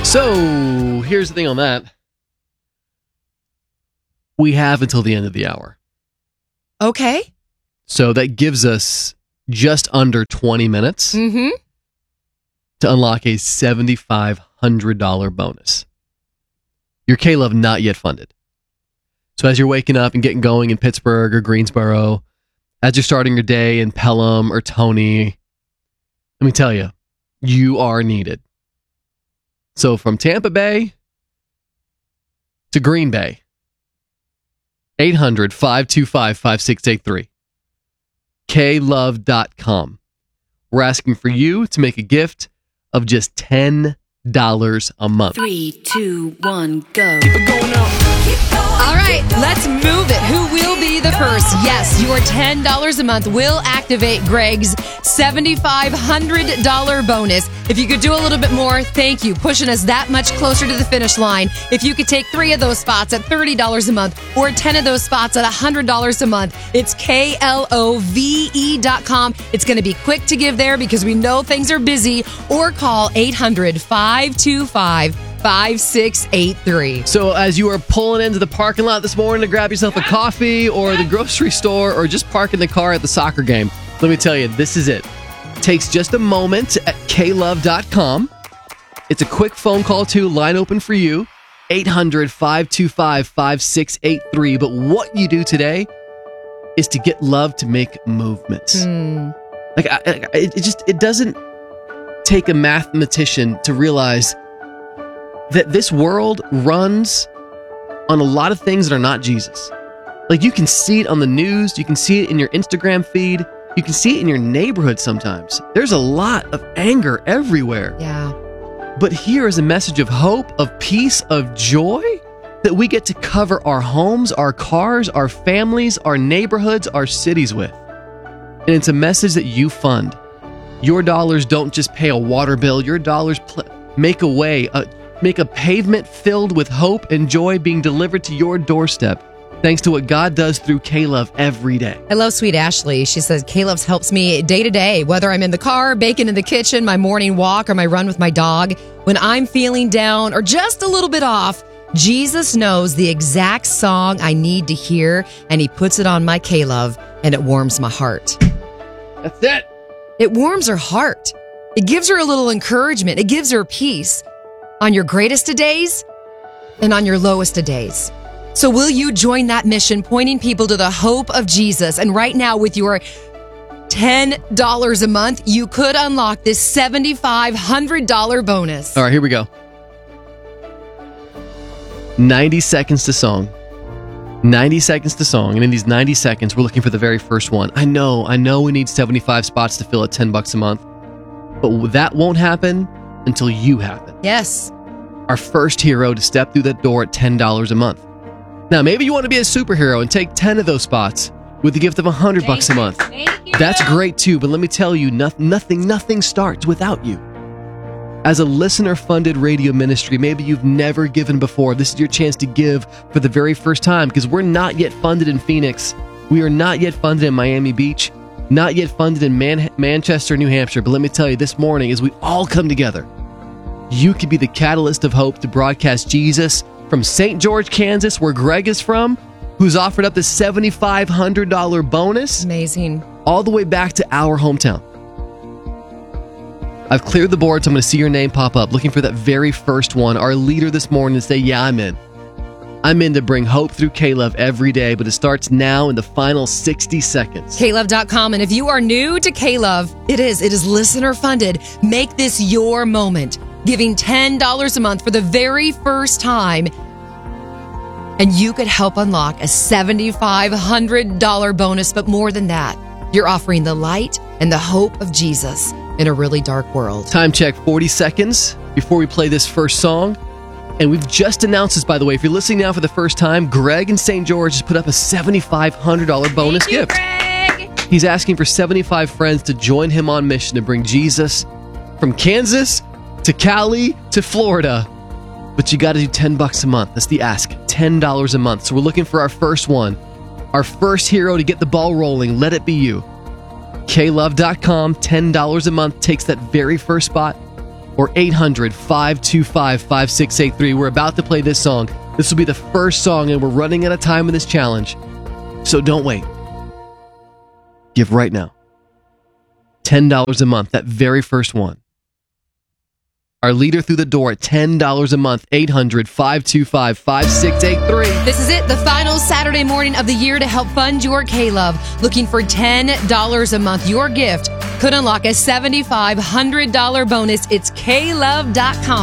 So, here's the thing on that. We have until the end of the hour. Okay. So that gives us just under 20 minutes Mm-hmm. to unlock a $7,500 bonus. Your K-Love not yet funded. So as you're waking up and getting going in Pittsburgh or Greensboro, as you're starting your day in Pelham or Tony, let me tell you, you are needed. So from Tampa Bay to Green Bay, 800-525-5683. klove.com. We're asking for you to make a gift of just $10 a month. 3, 2, 1, go. All right, let's move it. Who will be the first? Yes, your $10 a month will activate Greg's $7,500 bonus. If you could do a little bit more, thank you. Pushing us that much closer to the finish line. If you could take 3 of those spots at $30 a month or 10 of those spots at $100 a month, it's KLOVE.com. It's going to be quick to give there because we know things are busy, or call 800-525-5683. So as you are pulling into the parking lot this morning to grab yourself a coffee or the grocery store or just parking the car at the soccer game, let me tell you, this is it. Takes just a moment at klove.com. It's a quick phone call too, line open for you, 800-525-5683. But what you do today is to get love to make movements. It doesn't take a mathematician to realize that this world runs on a lot of things that are not Jesus. Like, you can see it on the news, you can see it in your Instagram feed, you can see it in your neighborhood sometimes. There's a lot of anger everywhere. Yeah. But here is a message of hope, of peace, of joy that we get to cover our homes, our cars, our families, our neighborhoods, our cities with. And it's a message that you fund. Your dollars don't just pay a water bill. Your dollars make a way, make a pavement filled with hope and joy being delivered to your doorstep, thanks to what God does through K-Love every day. I love Sweet Ashley. She says, K-Love's helps me day to day, whether I'm in the car, baking in the kitchen, my morning walk, or my run with my dog. When I'm feeling down or just a little bit off, Jesus knows the exact song I need to hear, and he puts it on my K-Love, and it warms my heart. That's it. It warms her heart. It gives her a little encouragement. It gives her peace on your greatest of days and on your lowest of days. So will you join that mission, pointing people to the hope of Jesus? And right now, with your $10 a month, you could unlock this $7,500 bonus. All right, here we go. 90 seconds to song. 90 seconds to song. And in these 90 seconds, we're looking for the very first one. I know we need 75 spots to fill at $10 a month. But that won't happen until you happen. Yes. Our first hero to step through that door at $10 a month. Now, maybe you want to be a superhero and take 10 of those spots with the gift of $100 a month. That's great too, but let me tell you, nothing starts without you. As a listener-funded radio ministry, maybe you've never given before. This is your chance to give for the very first time, because we're not yet funded in Phoenix. We are not yet funded in Miami Beach. Not yet funded in Manchester, New Hampshire. But let me tell you, this morning, as we all come together, you could be the catalyst of hope to broadcast Jesus from St. George, Kansas, where Greg is from, who's offered up the $7,500 bonus. Amazing. All the way back to our hometown. I've cleared the board, so I'm going to see your name pop up, looking for that very first one, our leader this morning, to say, yeah, I'm in. I'm in to bring hope through K-Love every day, but it starts now in the final 60 seconds. KLove.com. And if you are new to K-Love, it is listener funded. Make this your moment. Giving $10 a month for the very first time, and you could help unlock a $7,500 bonus. But more than that, you're offering the light and the hope of Jesus in a really dark world. Time check, 40 seconds before we play this first song. And we've just announced this, by the way. If you're listening now for the first time, Greg in St. George has put up a $7,500 bonus gift. Greg. He's asking for 75 friends to join him on mission to bring Jesus from Kansas to Cali to Florida. But you got to do $10 a month. That's the ask. $10 a month. So we're looking for our first one. Our first hero to get the ball rolling. Let it be you. KLove.com. $10 a month takes that very first spot. or 800-525-5683. We're about to play this song. This will be the first song, and we're running out of time in this challenge. So don't wait. Give right now. $10 a month, that very first one. Our leader through the door at $10 a month, 800-525-5683. This is it, the final Saturday morning of the year to help fund your K-Love. Looking for $10 a month. Your gift could unlock a $7,500 bonus. It's klove.com.